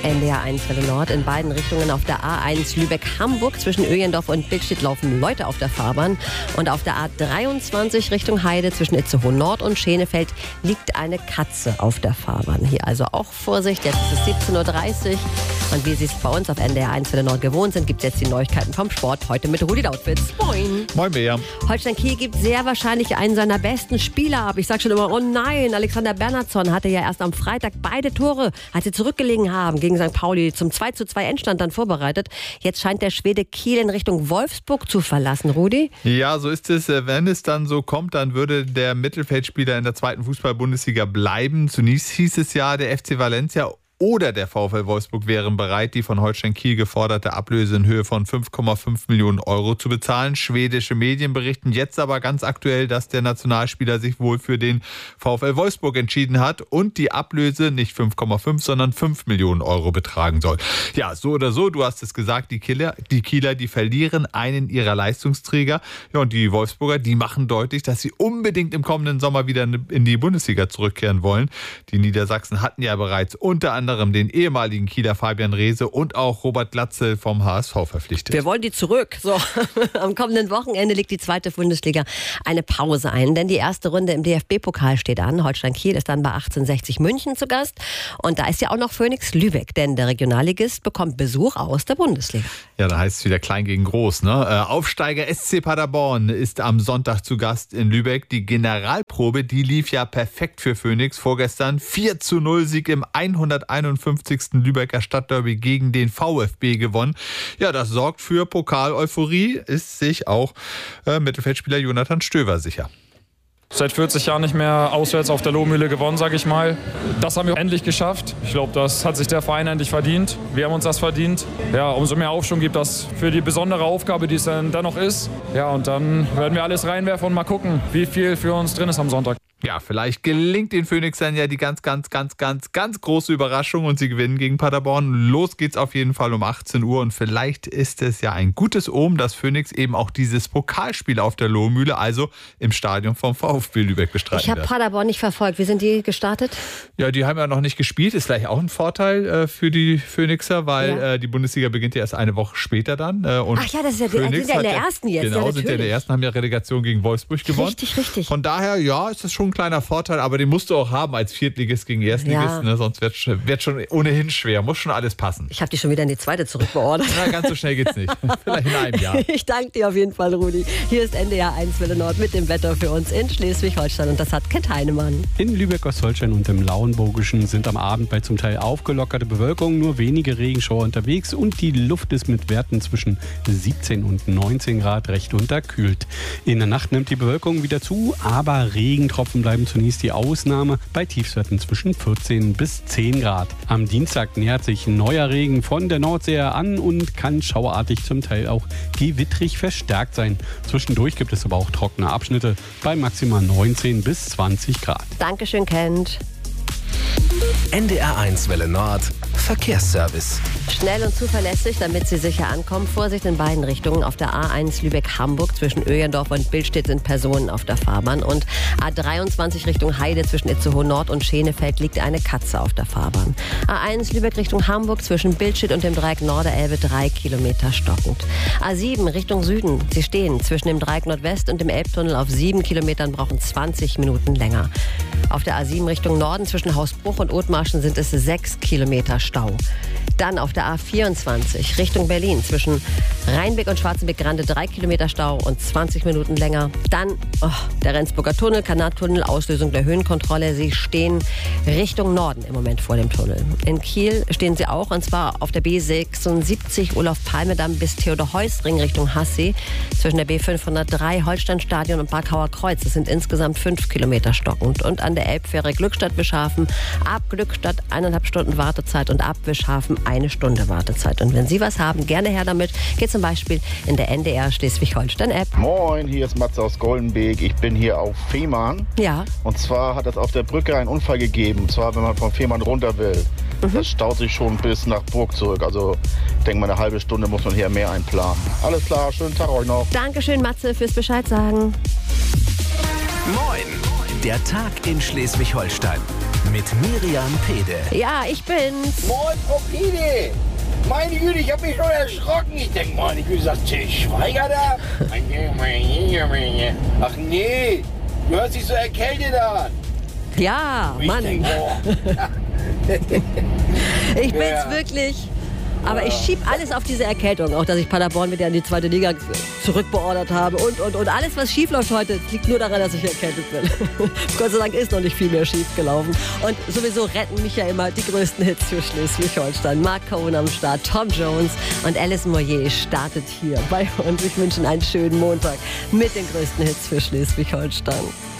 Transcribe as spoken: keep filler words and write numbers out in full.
N D R eins Welle Nord. In beiden Richtungen auf der A eins Lübeck-Hamburg zwischen Öjendorf und Billstedt laufen Leute auf der Fahrbahn. Und auf der A dreiundzwanzig Richtung Heide zwischen Itzehoe Nord und Schenefeld liegt eine Katze auf der Fahrbahn. Hier also auch Vorsicht, jetzt ist es siebzehn Uhr dreißig. Und wie Sie es bei uns auf N D R eins Welle Nord gewohnt sind, gibt es jetzt die Neuigkeiten vom Sport. Heute mit Rudi Lautwitz. Moin. Moin, Bea. Holstein Kiel gibt sehr wahrscheinlich einen seiner besten Spieler ab. Ich sag schon immer, oh nein, Alexander Bernhardsson hatte ja erst am Freitag beide Tore, als sie zurückgelegen haben, gegen Sankt Pauli zum zwei zu zwei Endstand dann vorbereitet. Jetzt scheint der Schwede Kiel in Richtung Wolfsburg zu verlassen, Rudi. Ja, so ist es. Wenn es dann so kommt, dann würde der Mittelfeldspieler in der zweiten Fußball-Bundesliga bleiben. Zunächst hieß es ja, der F C Valencia oder der VfL Wolfsburg wären bereit, die von Holstein Kiel geforderte Ablöse in Höhe von fünf Komma fünf Millionen Euro zu bezahlen. Schwedische Medien berichten jetzt aber ganz aktuell, dass der Nationalspieler sich wohl für den VfL Wolfsburg entschieden hat und die Ablöse nicht fünf Komma fünf, sondern fünf Millionen Euro betragen soll. Ja, so oder so, du hast es gesagt, die Kieler, die Kieler, die verlieren einen ihrer Leistungsträger. Ja, und die Wolfsburger, die machen deutlich, dass sie unbedingt im kommenden Sommer wieder in die Bundesliga zurückkehren wollen. Die Niedersachsen hatten ja bereits unter anderem den ehemaligen Kieler Fabian Reese und auch Robert Glatzel vom H S V verpflichtet. Wir wollen die zurück. So, am kommenden Wochenende legt die zweite Bundesliga eine Pause ein, denn die erste Runde im D F B-Pokal steht an. Holstein Kiel ist dann bei achtzehnhundertsechzig München zu Gast und da ist ja auch noch Phoenix Lübeck, denn der Regionalligist bekommt Besuch aus der Bundesliga. Ja, da heißt es wieder klein gegen groß, ne? Aufsteiger S C Paderborn ist am Sonntag zu Gast in Lübeck. Die Generalprobe, die lief ja perfekt für Phoenix. Vorgestern vier zu null Sieg im hunderteinundfünfzigsten Lübecker Stadtderby gegen den VfB gewonnen. Ja, das sorgt für Pokal-Euphorie, ist sich auch äh, Mittelfeldspieler Jonathan Stöver sicher. Seit vierzig Jahren nicht mehr auswärts auf der Lohmühle gewonnen, sage ich mal. Das haben wir endlich geschafft. Ich glaube, das hat sich der Verein endlich verdient. Wir haben uns das verdient. Ja, umso mehr Aufschwung gibt das für die besondere Aufgabe, die es dann dennoch ist. Ja, und dann werden wir alles reinwerfen und mal gucken, wie viel für uns drin ist am Sonntag. Ja, vielleicht gelingt den Phoenixern ja die ganz, ganz, ganz, ganz, ganz große Überraschung und sie gewinnen gegen Paderborn. Los geht's auf jeden Fall um achtzehn Uhr und vielleicht ist es ja ein gutes Omen, dass Phoenix eben auch dieses Pokalspiel auf der Lohmühle, also im Stadion vom VfB Lübeck bestreiten Ich habe Paderborn nicht verfolgt. Wie sind die gestartet? Ja, die haben ja noch nicht gespielt. Ist vielleicht auch ein Vorteil äh, für die Phoenixer, weil ja. äh, die Bundesliga beginnt ja erst eine Woche später dann. Äh, und Ach ja, das ist ja, die, sind ja in der ersten jetzt. Genau, ja, sind ja in der ersten, haben ja Relegation gegen Wolfsburg gewonnen. Richtig, richtig. Von daher, ja, ist das schon ein kleiner Vorteil, aber den musst du auch haben als Viertligist gegen Erstligist, ja. ne? Sonst wird es schon ohnehin schwer. Muss schon alles passen. Ich habe die schon wieder in die zweite zurückbeordert. Na, ganz so schnell geht's nicht. Vielleicht in einem Jahr. Ich danke dir auf jeden Fall, Rudi. Hier ist N D R eins Welle Nord mit dem Wetter für uns in Schleswig-Holstein und das hat Kent Heinemann. In Lübeck-Ostholstein und im Lauenburgischen sind am Abend bei zum Teil aufgelockerte Bewölkung nur wenige Regenschauer unterwegs und die Luft ist mit Werten zwischen siebzehn und neunzehn Grad recht unterkühlt. In der Nacht nimmt die Bewölkung wieder zu, aber Regentropfen bleiben zunächst die Ausnahme bei Tiefstwerten zwischen vierzehn bis zehn Grad. Am Dienstag nähert sich neuer Regen von der Nordsee an und kann schauerartig zum Teil auch gewittrig verstärkt sein. Zwischendurch gibt es aber auch trockene Abschnitte bei maximal neunzehn bis zwanzig Grad. Dankeschön, Kent. N D R eins Welle Nord Verkehrsservice. Schnell und zuverlässig, damit Sie sicher ankommen. Vorsicht in beiden Richtungen. Auf der A eins Lübeck-Hamburg zwischen Öjendorf und Billstedt sind Personen auf der Fahrbahn. Und A dreiundzwanzig Richtung Heide zwischen Itzehoe Nord und Schenefeld liegt eine Katze auf der Fahrbahn. A eins Lübeck Richtung Hamburg zwischen Billstedt und dem Dreieck Norderelbe drei Kilometer stockend. A sieben Richtung Süden. Sie stehen zwischen dem Dreieck Nordwest und dem Elbtunnel auf sieben Kilometern, brauchen zwanzig Minuten länger. Auf der A sieben Richtung Norden zwischen Hausbruch und Othmarschen sind es sechs Kilometer Stau. Dann auf der A vierundzwanzig Richtung Berlin zwischen Rheinbeck und Schwarzenbeck-Grande drei Kilometer Stau und zwanzig Minuten länger. Dann oh, der Rendsburger Tunnel, Kanattunnel, Auslösung der Höhenkontrolle. Sie stehen Richtung Norden im Moment vor dem Tunnel. In Kiel stehen sie auch, und zwar auf der B sechsundsiebzig Olaf-Palme-Damm bis Theodor-Heuss-Ring Richtung Hassee. Zwischen der B fünfhundertdrei Holsteinstadion und Barkauer Kreuz. Das sind insgesamt fünf Kilometer stockend. Und an der Elbfähre Glückstadt-Wischhafen ab Glückstadt eineinhalb Stunden Wartezeit und ab Wischhafen eine Stunde Wartezeit. Und wenn Sie was haben, gerne her damit. Geht zum Beispiel in der N D R Schleswig-Holstein-App. Moin, hier ist Matze aus Goldenbeek. Ich bin hier auf Fehmarn. Ja. Und zwar hat es auf der Brücke einen Unfall gegeben. Und zwar, wenn man von Fehmarn runter will. Mhm. Das staut sich schon bis nach Burg zurück. Also, ich denke mal, eine halbe Stunde muss man hier mehr einplanen. Alles klar, schönen Tag euch noch. Dankeschön, Matze, fürs Bescheid sagen. Moin, der Tag in Schleswig-Holstein. mit Miriam Pede. Ja, ich bin's. Moin, Frau Pede. Meine Güte, ich hab mich schon erschrocken. Ich denk, meine Güte, ist das Till Schweiger da? Ach nee, du hörst dich so erkältet an. Ja, Ich Mann. denk, boah. Ich bin's Ja. wirklich. Aber ich schieb alles auf diese Erkältung. Auch, dass ich Paderborn wieder in die zweite Liga zurückbeordert habe. Und, und, und alles, was schief läuft heute, liegt nur daran, dass ich erkältet bin. Gott sei Dank ist noch nicht viel mehr schief gelaufen. Und sowieso retten mich ja immer die größten Hits für Schleswig-Holstein. Mark Cohen am Start, Tom Jones und Alice Moyer startet hier bei uns. Ich wünsche Ihnen einen schönen Montag mit den größten Hits für Schleswig-Holstein.